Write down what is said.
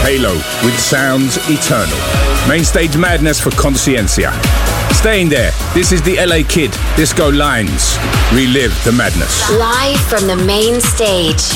Halo with Sounds Eternal. Mainstage madness for Consciencia. Staying there, this is the LA Kid, Disco Lines. Relive the madness. Live from the main stage.